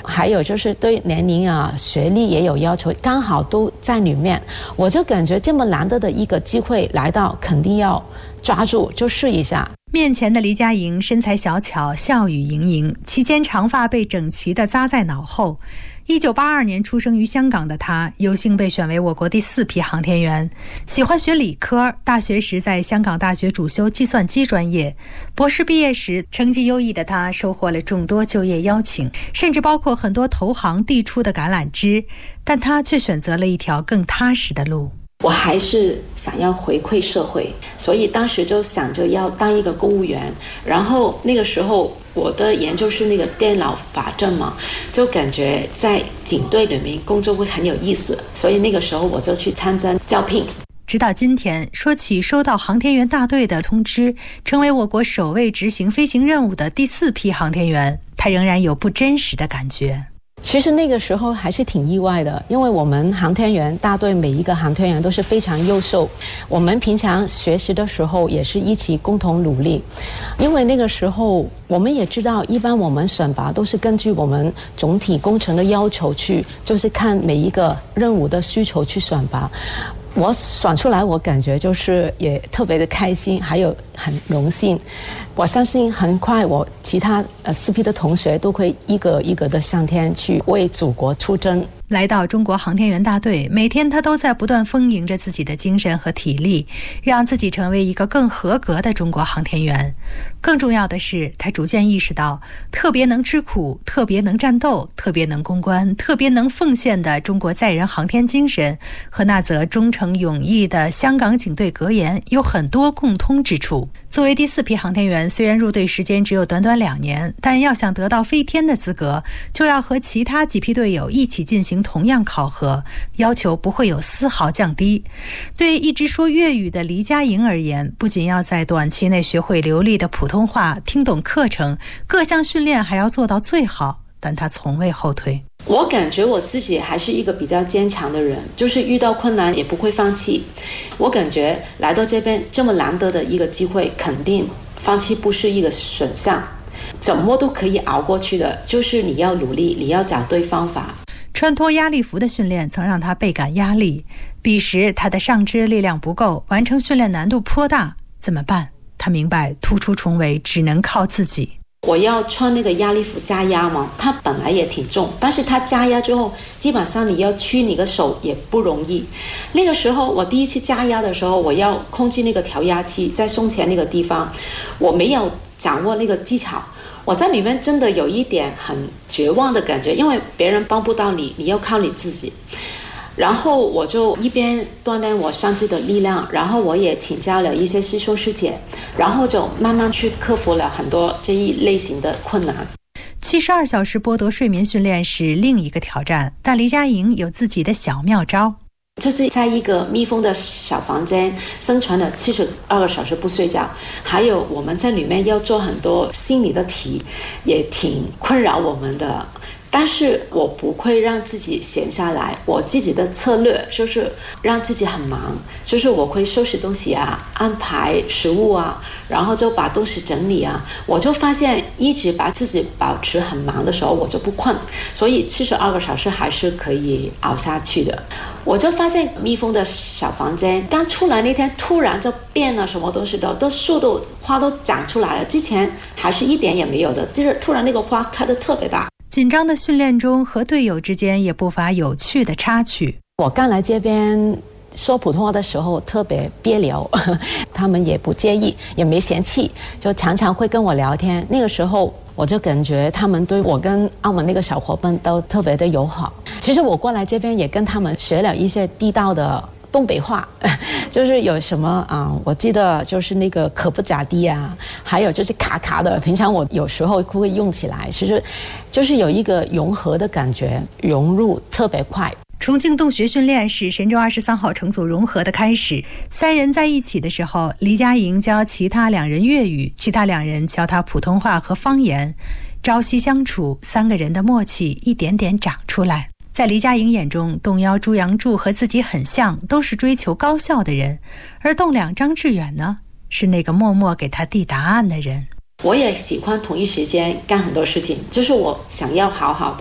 还有就是对年龄啊、学历也有要求，刚好都在里面。我就感觉这么难得的一个机会来到，肯定要抓住，就试一下。 面前的黎佳莹身材小巧，笑语盈盈，期间长发被整齐地扎在脑后。1982年出生于香港的她，有幸被选为我国第4批航天员。喜欢学理科，大学时在香港大学主修计算机专业。博士毕业时，成绩优异的她收获了众多就业邀请，甚至包括很多投行递出的橄榄枝，但她却选择了一条更踏实的路。 我还是想要回馈社会，所以当时就想着要当一个公务员。然后那个时候我的研究是那个电脑法政嘛，就感觉在警队里面工作会很有意思，所以那个时候我就去参加招聘。 直到今天，说起收到航天员大队的通知，成为我国首位执行飞行任务的第4批航天员，他仍然有不真实的感觉。 其实那个时候还是挺意外的，因为我们航天员大队每一个航天员都是非常优秀，我们平常学习的时候也是一起共同努力。因为那个时候我们也知道，一般我们选拔都是根据我们总体工程的要求去，就是看每一个任务的需求去选拔。我选出来，我感觉就是也特别的开心，还有很荣幸。我相信很快我其他4批的同学都会一个一个的上天去为祖国出征。 来到中国航天员大队，每天他都在不断丰盈着自己的精神和体力，让自己成为一个更合格的中国航天员。更重要的是，他逐渐意识到，特别能吃苦、特别能战斗、特别能攻关、特别能奉献的中国载人航天精神和那则忠诚勇毅的香港警队格言有很多共通之处。作为第4批航天员，虽然入队时间只有短短2年，但要想得到飞天的资格，就要和其他几批队友一起进行同样考核，要求不会有丝毫降低。对一直说粤语的黎佳莹而言，不仅要在短期内学会流利的普通话，听懂课程，各项训练还要做到最好，但她从未后退。 我感觉我自己还是一个比较坚强的人，就是遇到困难也不会放弃。我感觉来到这边这么难得的一个机会，肯定放弃不是一个选项，怎么都可以熬过去的，就是你要努力，你要找对方法。 穿脱压力服的训练曾让他倍感压力，彼时他的上肢力量不够，完成训练难度颇大，怎么办？他明白突出重围只能靠自己。 我要穿那个压力服加压嘛，它本来也挺重，但是它加压之后，基本上你要屈你的手也不容易。那个时候我第一次加压的时候，我要控制那个调压器在胸前那个地方，我没有掌握那个技巧，我在里面真的有一点很绝望的感觉，因为别人帮不到你，你要靠你自己。然后我就一边锻炼我上肢的力量，然后我也请教了一些师兄师姐，然后就慢慢去克服了很多这一类型的困难。 72小时剥夺睡眠训练是另一个挑战，但黎佳莹有自己的小妙招。 就是在一个密封的小房间生存了72个小时不睡觉，还有我们在里面要做很多心理的题，也挺困扰我们的。但是我不会让自己闲下来，我自己的策略就是让自己很忙，就是我会收拾东西啊，安排食物啊，然后就把东西整理啊。我就发现一直把自己保持很忙的时候，我就不困，所以72个小时还是可以熬下去的。我就发现密封的小房间刚出来那天突然就变了，什么东西都树都花都长出来了，之前还是一点也没有的，就是突然那个花开得特别大。 紧张的训练中，和队友之间也不乏有趣的插曲。 我刚来这边说普通话的时候特别别扭，他们也不介意，也没嫌弃，就常常会跟我聊天。那个时候我就感觉他们对我跟澳门那个小伙伴都特别的友好。其实我过来这边也跟他们学了一些地道的东北话，就是有什么我记得就是那个可不咋地啊，还有就是卡卡的，平常我有时候会用起来，其实就是有一个融合的感觉，融入特别快。 重庆洞穴训练是神舟23号乘组融合的开始。3人在一起的时候，黎佳莹教其他2人粤语，其他2人教他普通话和方言。朝夕相处，3个人的默契一点点长出来。在黎佳莹眼中，洞幺朱杨柱和自己很像，都是追求高效的人，而洞2张志远呢，是那个默默给他递答案的人。 我也喜欢同一时间干很多事情，就是我想要好好